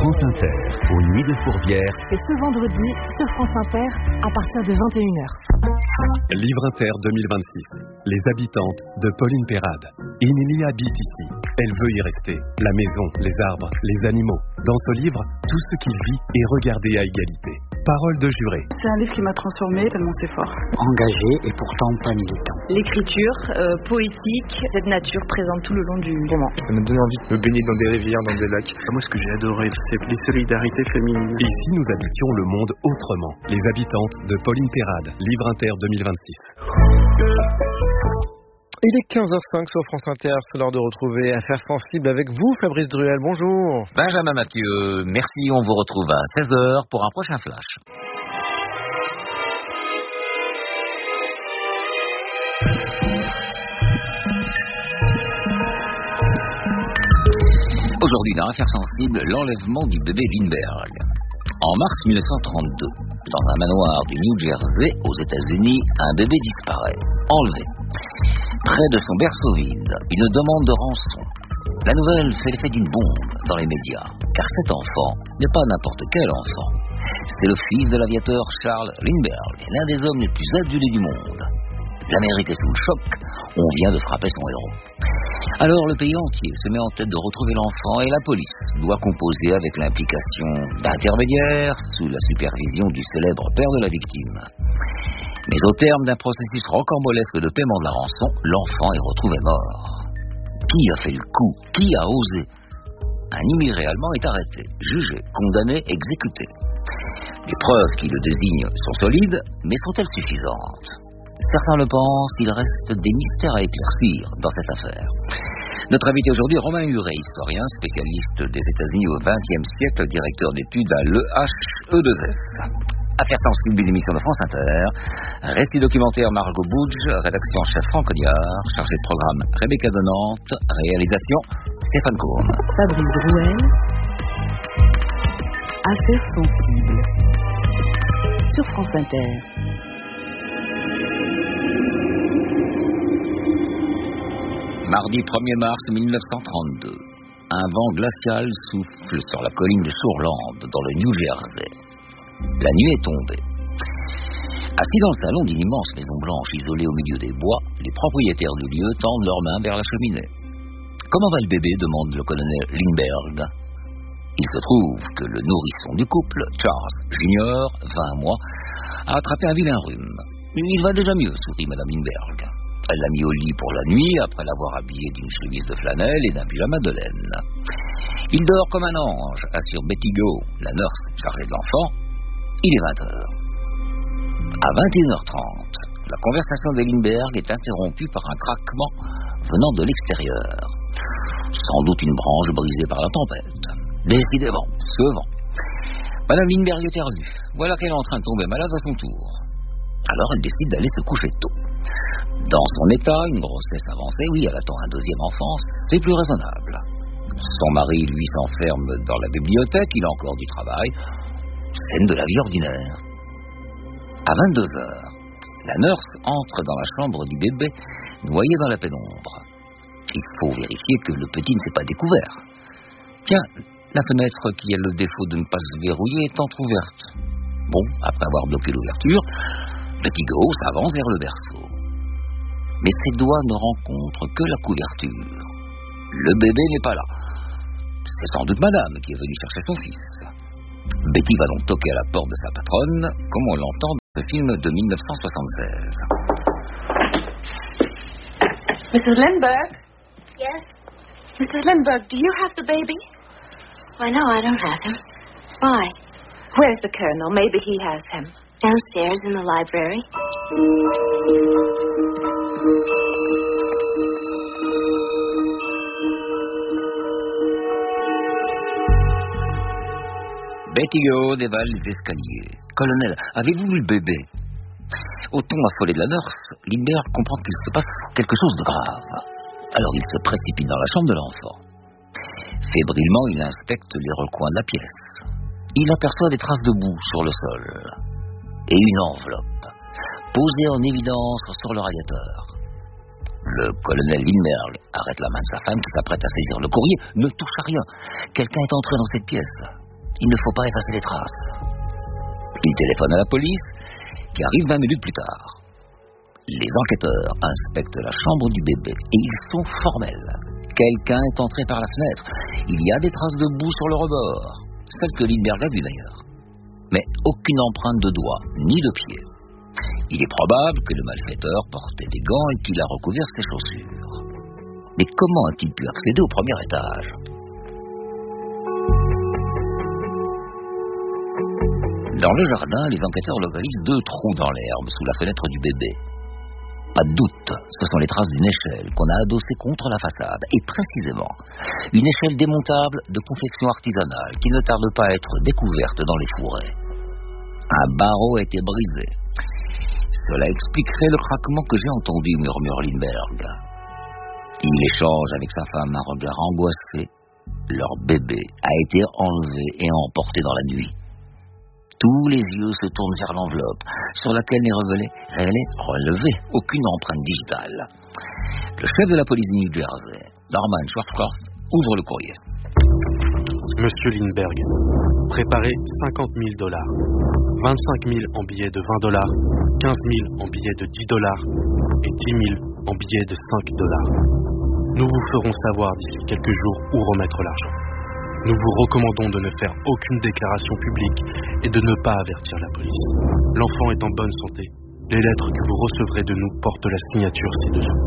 France Inter, aux Nuits de Fourvière. Et ce vendredi, sur France Inter, à partir de 21h. Livre Inter 2026. Les habitantes de Pauline Perrade. Émilie habite ici. Elle veut y rester. La maison, les arbres, les animaux. Dans ce livre, tout ce qui vit est regardé à égalité. Parole de juré. C'est un livre qui m'a transformée tellement c'est fort. Engagé et pourtant pas militant. L'écriture poétique, cette nature présente tout le long du roman. Ça m'a donné envie de me baigner dans des rivières, dans des lacs. Moi, ce que j'ai adoré, c'est les solidarités féminines. Et si nous habitions le monde autrement? Les habitantes de Pauline Perrade. Livre Inter 2026. Il est 15h05 sur France Inter, c'est l'heure de retrouver Affaires sensibles avec vous, Fabrice Druel, bonjour. Benjamin Mathieu, merci, on vous retrouve à 16h pour un prochain flash. Aujourd'hui, dans Affaires sensibles, l'enlèvement du bébé Lindbergh. En mars 1932, dans un manoir du New Jersey, aux États-Unis, un bébé disparaît, enlevé. Près de son berceau vide, une demande de rançon. La nouvelle fait l'effet d'une bombe dans les médias, car cet enfant n'est pas n'importe quel enfant. C'est le fils de l'aviateur Charles Lindbergh, l'un des hommes les plus adulés du monde. L'Amérique est sous le choc, on vient de frapper son héros. Alors le pays entier se met en tête de retrouver l'enfant et la police doit composer avec l'implication d'intermédiaires sous la supervision du célèbre père de la victime. Mais au terme d'un processus rocambolesque de paiement de la rançon, l'enfant est retrouvé mort. Qui a fait le coup? Qui a osé? Un immigré allemand est arrêté, jugé, condamné, exécuté. Les preuves qui le désignent sont solides, mais sont-elles suffisantes? Certains le pensent, il reste des mystères à éclaircir dans cette affaire. Notre invité aujourd'hui, Romain Huret, historien, spécialiste des États-Unis au XXe siècle, directeur d'études à l'EHE2S. Affaires sensibles, une émission de France Inter. Récit documentaire Margot Boudge, rédaction chef Franck Cognard, chargé de programme Rebecca Donante, réalisation Stéphane Courne. Fabrice Drouel. Affaires sensibles. Sur France Inter. Mardi 1er mars 1932, un vent glacial souffle sur la colline de Shoreland, dans le New Jersey. La nuit est tombée. Assis dans le salon d'une immense maison blanche isolée au milieu des bois, les propriétaires du lieu tendent leurs mains vers la cheminée. « Comment va le bébé ?» demande le colonel Lindbergh. Il se trouve que le nourrisson du couple, Charles Junior, 20 mois, a attrapé un vilain rhume. « Il va déjà mieux », sourit Madame Lindbergh. Elle l'a mis au lit pour la nuit, après l'avoir habillé d'une chemise de flanelle et d'un pyjama de laine. Il dort comme un ange, assure Betty Go, la nurse chargée de l'enfant. Il est 20h. À 21h30, la conversation de Lindbergh est interrompue par un craquement venant de l'extérieur. Sans doute une branche brisée par la tempête. Décidément, ce vent. Madame Lindbergh éternue. Voilà qu'elle est en train de tomber malade à son tour. Alors elle décide d'aller se coucher tôt. Dans son état, une grossesse avancée, oui, elle attend un deuxième enfant, c'est plus raisonnable. Son mari, lui, s'enferme dans la bibliothèque, il a encore du travail. Scène de la vie ordinaire. À 22h, la nurse entre dans la chambre du bébé, noyé dans la pénombre. Il faut vérifier que le petit ne s'est pas découvert. Tiens, la fenêtre qui a le défaut de ne pas se verrouiller est entrouverte. Bon, après avoir bloqué l'ouverture, Betty Go s'avance vers le berceau. Mais ses doigts ne rencontrent que la couverture. Le bébé n'est pas là. C'est sans doute madame qui est venue chercher son fils. Betty va donc toquer à la porte de sa patronne, comme on l'entend dans le film de 1976. Mrs. Lindbergh? Yes? Mrs. Lindbergh, do you have the baby? Why, no, I don't have him. Why? Where's the colonel? Maybe he has him. Downstairs in the library. Betty Go dévale les escaliers. Colonel, avez-vous vu le bébé? Au ton affolé de la nurse, Lindbergh comprend qu'il se passe quelque chose de grave. Alors il se précipite dans la chambre de l'enfant. Fébrilement, il inspecte les recoins de la pièce. Il aperçoit des traces de boue sur le sol. Et une enveloppe, posée en évidence sur le radiateur. Le colonel Lindbergh arrête la main de sa femme qui s'apprête à saisir le courrier. Ne touche à rien. Quelqu'un est entré dans cette pièce. Il ne faut pas effacer les traces. Il téléphone à la police, qui arrive 20 minutes plus tard. Les enquêteurs inspectent la chambre du bébé et ils sont formels. Quelqu'un est entré par la fenêtre. Il y a des traces de boue sur le rebord, celles que Lindbergh a vues d'ailleurs. Mais aucune empreinte de doigt, ni de pied. Il est probable que le malfaiteur portait des gants et qu'il a recouvert ses chaussures. Mais comment a-t-il pu accéder au premier étage ? Dans le jardin, les enquêteurs localisent 2 trous dans l'herbe sous la fenêtre du bébé. Pas de doute, ce sont les traces d'une échelle qu'on a adossée contre la façade, et précisément, une échelle démontable de confection artisanale qui ne tarde pas à être découverte dans les fourrés. Un barreau a été brisé. Cela expliquerait le craquement que j'ai entendu, murmure Lindbergh. Il échange avec sa femme un regard angoissé. Leur bébé a été enlevé et emporté dans la nuit. Tous les yeux se tournent vers l'enveloppe, sur laquelle n'est relevée aucune empreinte digitale. Le chef de la police de New Jersey, Norman Schwarzkopf, ouvre le courrier. Monsieur Lindbergh, préparez $50 000, 25 000 en billets de $20, 15 000 en billets de $10 et 10 000 en billets de $5. Nous vous ferons savoir d'ici quelques jours où remettre l'argent. Nous vous recommandons de ne faire aucune déclaration publique et de ne pas avertir la police. L'enfant est en bonne santé. Les lettres que vous recevrez de nous portent la signature ci-dessous.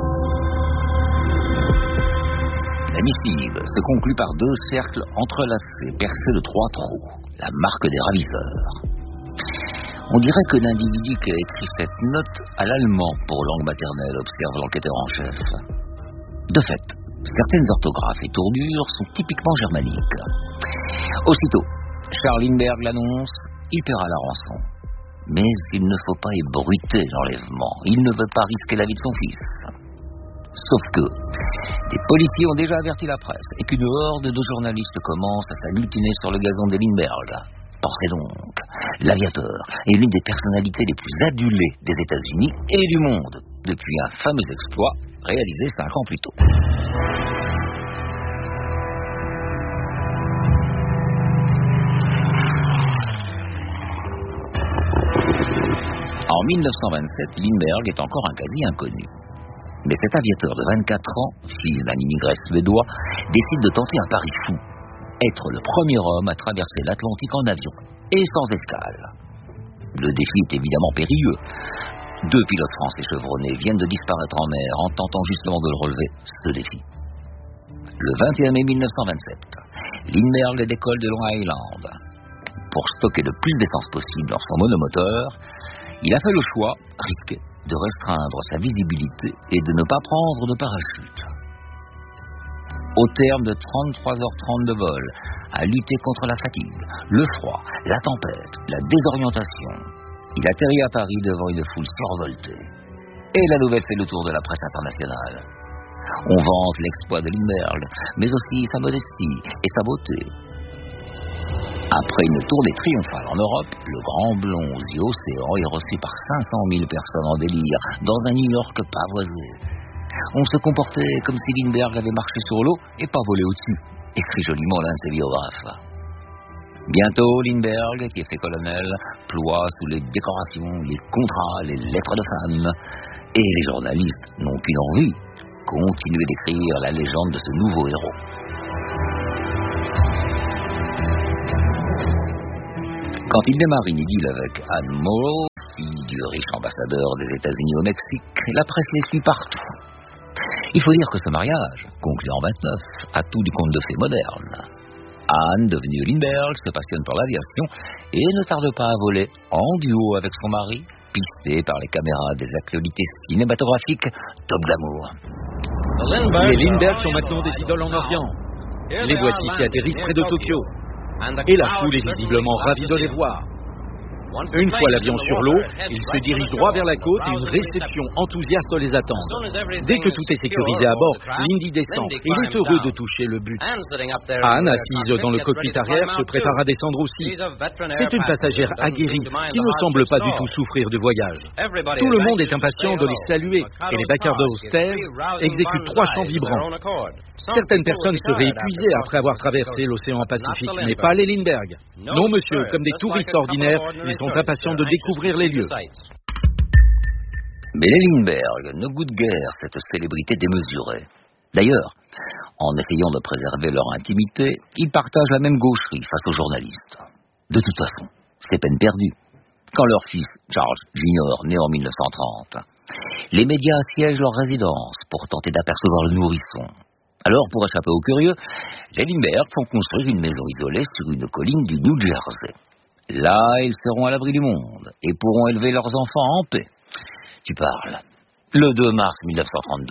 La missive se conclut par 2 cercles entrelacés, percés de 3 trous, la marque des ravisseurs. On dirait que l'individu qui a écrit cette note à l'allemand pour langue maternelle, observe l'enquêteur en chef. De fait, certaines orthographes et tournures sont typiquement germaniques. Aussitôt, Charles Lindbergh l'annonce, il paiera la rançon. Mais il ne faut pas ébruiter l'enlèvement. Il ne veut pas risquer la vie de son fils. Sauf que des policiers ont déjà averti la presse et qu'une horde de journalistes commence à s'agglutiner sur le gazon de Lindbergh. Pensez donc, l'aviateur est l'une des personnalités les plus adulées des États-Unis et du monde, depuis un fameux exploit réalisé 5 ans plus tôt. En 1927, Lindbergh est encore un quasi-inconnu. Mais cet aviateur de 24 ans, fils d'un immigré suédois, décide de tenter un pari fou. Être le premier homme à traverser l'Atlantique en avion, et sans escale. Le défi est évidemment périlleux. 2 pilotes français chevronnés viennent de disparaître en mer en tentant justement de le relever, ce défi. Le 21 mai 1927, Lindbergh décolle de Long Island. Pour stocker le plus d'essence possible dans son monomoteur, il a fait le choix, risqué, de restreindre sa visibilité et de ne pas prendre de parachute. Au terme de 33h30 de vol, à lutter contre la fatigue, le froid, la tempête, la désorientation, il atterrit à Paris devant une foule survoltée. Et la nouvelle fait le tour de la presse internationale. On vante l'exploit de Lindbergh, mais aussi sa modestie et sa beauté. Après une tournée triomphale en Europe, le grand blond aux yeux océans est reçu par 500 000 personnes en délire dans un New York pavoisé. On se comportait comme si Lindbergh avait marché sur l'eau et pas volé au-dessus, écrit joliment l'un de ses biographes. Bientôt, Lindbergh, qui est fait colonel, ploie sous les décorations, les contrats, les lettres de femme. Et les journalistes n'ont qu'une envie, continuer d'écrire la légende de ce nouveau héros. Quand il démarre une idylle avec Anne Morrow, fille du riche ambassadeur des États-Unis au Mexique, la presse les suit partout. Il faut dire que ce mariage, conclu en 29, a tout du conte de fées moderne. Anne, devenue Lindbergh, se passionne pour l'aviation et ne tarde pas à voler en duo avec son mari, pisté par les caméras des actualités cinématographiques Top Glamour. Les Lindbergh sont maintenant des idoles en Orient. Les voici qui atterrissent près de Tokyo. Et la foule est visiblement ravie de les voir. Une fois l'avion sur l'eau, ils se dirigent droit vers la côte et une réception enthousiaste les attend. Dès que tout est sécurisé à bord, Lindy descend et il est heureux de toucher le but. Anne, assise dans le cockpit arrière, se prépare à descendre aussi. C'est une passagère aguerrie qui ne semble pas du tout souffrir du voyage. Tout le monde est impatient de les saluer et les backers hostess exécutent 3 chants vibrants. Certaines personnes seraient épuisées après avoir traversé l'océan Pacifique, mais pas les Lindbergh. Non, monsieur, comme des touristes ordinaires, ils sont impatients de découvrir les lieux. Mais les Lindbergh ne goûtent guère cette célébrité démesurée. D'ailleurs, en essayant de préserver leur intimité, ils partagent la même gaucherie face aux journalistes. De toute façon, c'est peine perdue. Quand leur fils, Charles Jr., né en 1930, les médias assiègent leur résidence pour tenter d'apercevoir le nourrisson. Alors, pour échapper aux curieux, les Lindbergh font construire une maison isolée sur une colline du New Jersey. Là, ils seront à l'abri du monde et pourront élever leurs enfants en paix. Tu parles. Le 2 mars 1932.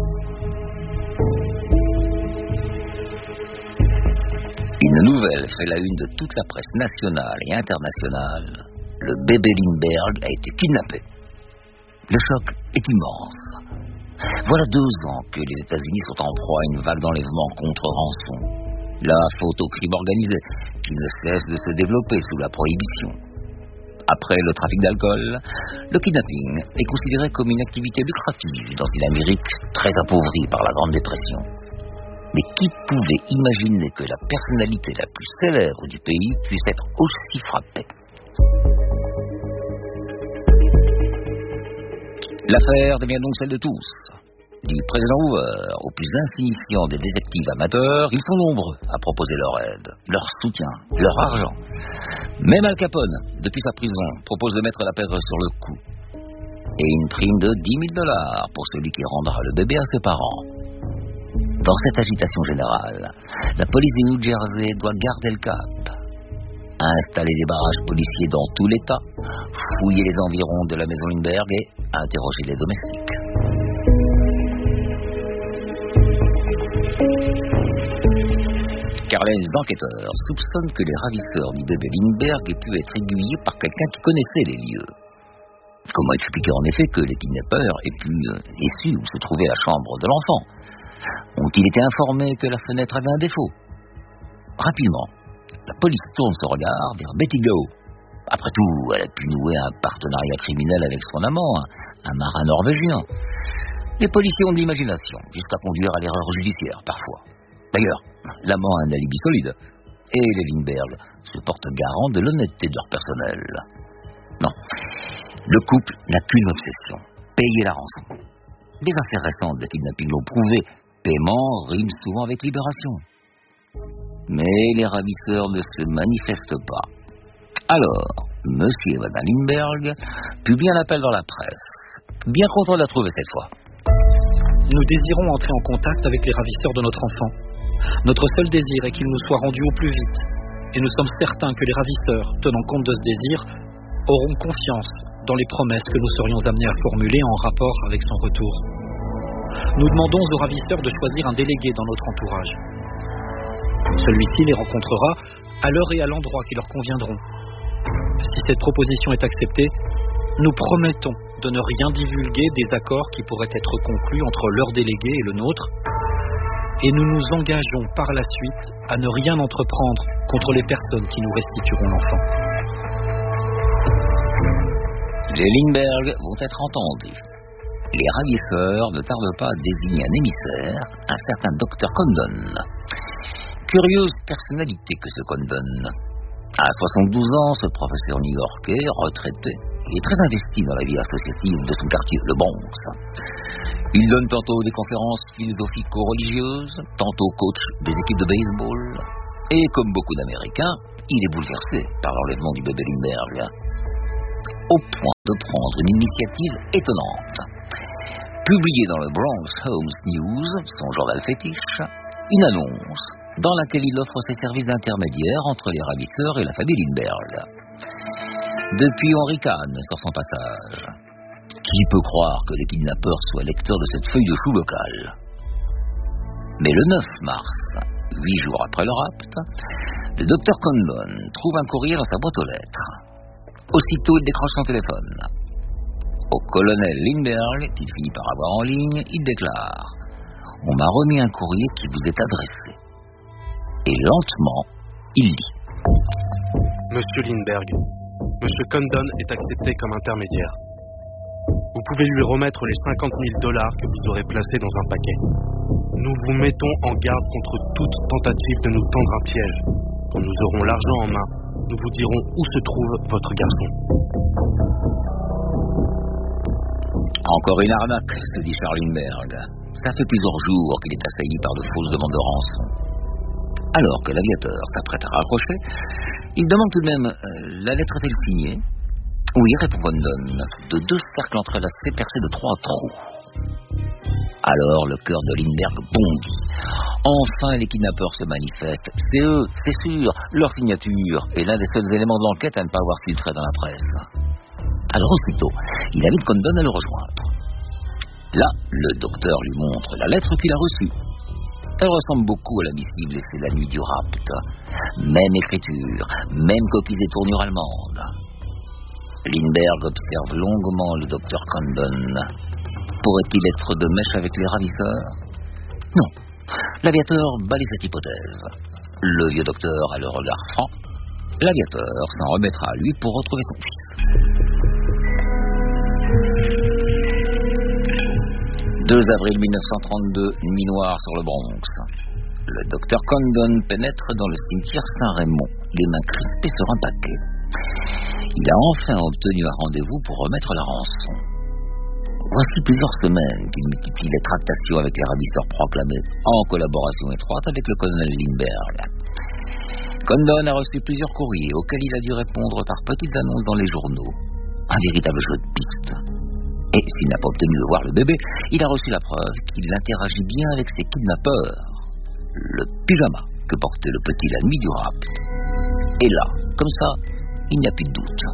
Une nouvelle fait la une de toute la presse nationale et internationale. Le bébé Lindbergh a été kidnappé. Le choc est immense. Voilà 2 ans que les États-Unis sont en proie à une vague d'enlèvements contre rançon. La faute au crime organisé, qui ne cesse de se développer sous la prohibition. Après le trafic d'alcool, le kidnapping est considéré comme une activité lucrative dans une Amérique très appauvrie par la Grande Dépression. Mais qui pouvait imaginer que la personnalité la plus célèbre du pays puisse être aussi frappée? L'affaire devient donc celle de tous. Du président Hoover au plus insignifiant des détectives amateurs, ils sont nombreux à proposer leur aide, leur soutien, leur argent. Même Al Capone, depuis sa prison, propose de mettre la pègre sur le cou. Et une prime de $10 000 pour celui qui rendra le bébé à ses parents. Dans cette agitation générale, la police du New Jersey doit garder le cap. Installer des barrages policiers dans tout l'État, fouiller les environs de la maison Lindbergh et interroger les domestiques. Car les enquêteurs soupçonnent que les ravisseurs du bébé Lindbergh aient pu être aiguillés par quelqu'un qui connaissait les lieux. Comment expliquer en effet que les kidnappeurs aient pu su où se trouvait la chambre de l'enfant? Ont-ils été informés que la fenêtre avait un défaut? Rapidement, la police tourne son regard vers Betty Gow. Après tout, elle a pu nouer un partenariat criminel avec son amant, un marin norvégien. Les policiers ont de l'imagination, jusqu'à conduire à l'erreur judiciaire, parfois. D'ailleurs, l'amant a un alibi solide. Et les Lindbergh se portent garant de l'honnêteté de leur personnel. Non, le couple n'a qu'une obsession, payer la rançon. Des affaires récentes de kidnapping l'ont prouvé, paiement rime souvent avec libération. Mais les ravisseurs ne se manifestent pas. Alors, monsieur et madame Lindbergh publient un appel dans la presse. Bien content de la trouver cette fois. Nous désirons entrer en contact avec les ravisseurs de notre enfant. Notre seul désir est qu'il nous soit rendu au plus vite. Et nous sommes certains que les ravisseurs, tenant compte de ce désir, auront confiance dans les promesses que nous serions amenés à formuler en rapport avec son retour. Nous demandons aux ravisseurs de choisir un délégué dans notre entourage. Celui-ci les rencontrera à l'heure et à l'endroit qui leur conviendront. Si cette proposition est acceptée, nous promettons de ne rien divulguer des accords qui pourraient être conclus entre leur délégué et le nôtre, et nous nous engageons par la suite à ne rien entreprendre contre les personnes qui nous restitueront l'enfant. Les Lindbergh vont être entendus. Les ravisseurs ne tardent pas à désigner un émissaire, un certain Dr. Condon. Curieuse personnalité que ce Condon. À 72 ans, ce professeur new-yorkais, retraité, est très investi dans la vie associative de son quartier, le Bronx. Il donne tantôt des conférences philosophico-religieuses, tantôt coach des équipes de baseball. Et comme beaucoup d'Américains, il est bouleversé par l'enlèvement du bébé Lindbergh. Au point de prendre une initiative étonnante. Publié dans le Bronx Homes News, son journal fétiche, une annonce dans laquelle il offre ses services d'intermédiaire entre les ravisseurs et la famille Lindbergh. Depuis Henry Kahn sur son passage. Qui peut croire que les kidnappeurs soient lecteurs de cette feuille de chou locale? Mais le 9 mars, 8 jours après le rapt, le docteur Condon trouve un courrier dans sa boîte aux lettres. Aussitôt, il décroche son téléphone. Au colonel Lindbergh, qu'il finit par avoir en ligne, il déclare « On m'a remis un courrier qui vous est adressé. » Et lentement, il lit. Monsieur Lindbergh, Monsieur Condon est accepté comme intermédiaire. Vous pouvez lui remettre les 50 000 $ que vous aurez placés dans un paquet. Nous vous mettons en garde contre toute tentative de nous tendre un piège. Quand nous aurons l'argent en main, nous vous dirons où se trouve votre garçon. Encore une arnaque, se dit Charles Lindbergh. Ça fait plusieurs jours qu'il est assailli par de fausses demandes de rançon. Alors que l'aviateur s'apprête à raccrocher, il demande tout de même la lettre est-elle signée? Oui, répond Condon, de 2 cercles entrelacés percés de 3 trous. Alors le cœur de Lindbergh bondit. Enfin, les kidnappeurs se manifestent. C'est eux, c'est sûr, leur signature est l'un des seuls éléments de l'enquête à ne pas avoir filtré dans la presse. Alors aussitôt, il invite Condon à le rejoindre. Là, le docteur lui montre la lettre qu'il a reçue. Elle ressemble beaucoup à la missive laissée la nuit du rapt. Même écriture, même copies et tournures allemandes. Lindbergh observe longuement le docteur Condon. Pourrait-il être de mèche avec les ravisseurs? Non. L'aviateur balaye cette hypothèse. Le vieux docteur a le regard franc. L'aviateur s'en remettra à lui pour retrouver son fils. 2 avril 1932, nuit noire sur le Bronx. Le docteur Condon pénètre dans le cimetière Saint-Raymond, les mains crispées sur un paquet. Il a enfin obtenu un rendez-vous pour remettre la rançon. Voici plusieurs semaines qu'il multiplie les tractations avec les ravisseurs proclamés, en collaboration étroite avec le colonel Lindbergh. Condon a reçu plusieurs courriers auxquels il a dû répondre par petites annonces dans les journaux. Un véritable jeu de piste. Et s'il n'a pas obtenu de voir le bébé, il a reçu la preuve qu'il interagit bien avec ses kidnappeurs. Le pyjama que portait le petit la nuit du rapt. Et là, comme ça, il n'y a plus de doute.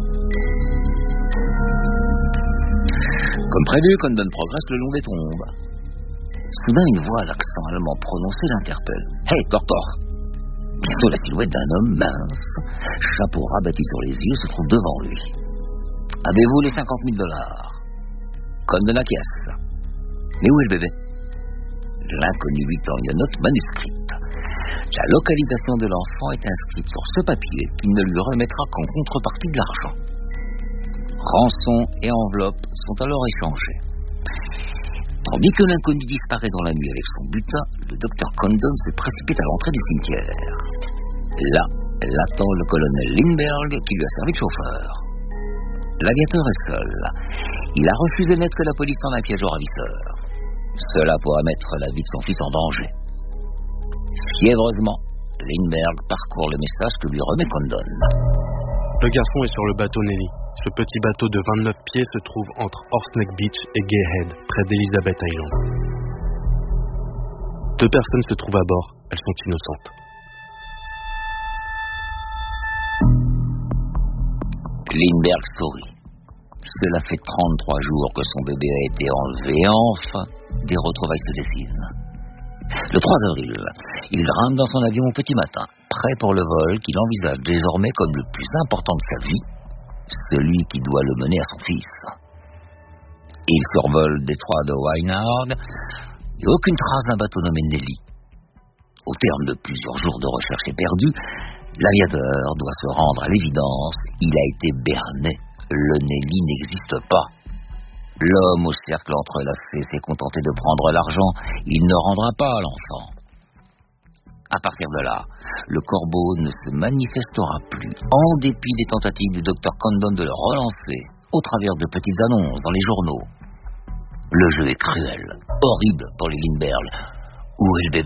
Comme prévu, Condon progresse le long des tombes. Soudain, une voix à l'accent allemand prononcé l'interpelle. « Hey, docteur !» Bientôt, la silhouette d'un homme mince, chapeau rabattu sur les yeux, se trouve devant lui. « Avez-vous les 50 000 $? Condon acquiesce. Mais où est le bébé? L'inconnu lui tend une note manuscrite. La localisation de l'enfant est inscrite sur ce papier qu'il ne lui remettra qu'en contrepartie de l'argent. Rançon et enveloppe sont alors échangés. Tandis que l'inconnu disparaît dans la nuit avec son butin, le docteur Condon se précipite à l'entrée du cimetière. Là, l'attend le colonel Lindbergh qui lui a servi de chauffeur. L'aviateur est seul. Il a refusé de mettre la police en un piège aux ravisseurs. Cela pourrait mettre la vie de son fils en danger. Fiévreusement, Lindbergh parcourt le message que lui remet Condon. Le garçon est sur le bateau Nelly. Ce petit bateau de 29 pieds se trouve entre Horseneck Beach et Gay Head, près d'Elizabeth Island. 2 personnes se trouvent à bord. Elles sont innocentes. Lindbergh sourit. Cela fait 33 jours que son bébé a été enlevé et enfin, des retrouvailles se dessinent. Le 3 avril, il grimpe dans son avion au petit matin, prêt pour le vol qu'il envisage désormais comme le plus important de sa vie, celui qui doit le mener à son fils. Il survole le détroit de Wynard et aucune trace d'un bateau nommé Nelly. Au terme de plusieurs jours de recherche éperdue, l'aviateur doit se rendre à l'évidence, il a été berné. Le Nelly n'existe pas. L'homme au cercle entrelacé s'est contenté de prendre l'argent, il ne rendra pas l'enfant. À partir de là, le corbeau ne se manifestera plus, en dépit des tentatives du docteur Condon de le relancer, au travers de petites annonces dans les journaux. Le jeu est cruel, horrible pour les Lindbergh. Où est le bébé ?